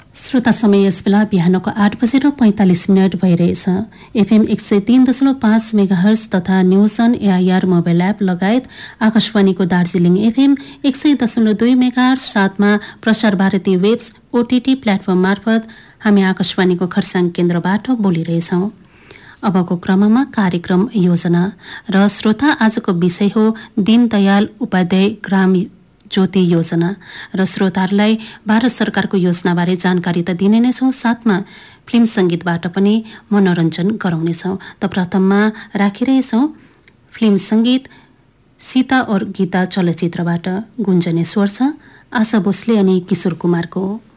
श्रोता समय यस बेला बिहानको 8:45 भइरहेछ। एफएम 103.5 मेगाहर्ज तथा न्युजन एआईआर मोबाइल एप लगायत आकाशवाणीको दार्जिलिङ एफएम 100.2 मेगाहर्ज साथमा Prasar Bharati webs OTT platform मार्फत हामी आकाशवाणीको खरसाङ केन्द्रबाट बोलिरहेछौं। अबको क्रममा कार्यक्रम योजना र श्रोता आजको विषय हो दीनदयाल उपाध्याय ग्राम ज्योति योजना र श्रोताहरूलाई भारत सरकारको योजनाबारे जानकारी त दिने नै छौं, साथमा फिल्म संगीतबाट पनि मनोरञ्जन गराउनेछौं। त प्रथममा राखिरहेछौं फिल्म संगीत सीता और गीता चलचित्रबाट गुन्जने स्वर छ आशा भोसले अनि किशोर कुमारको।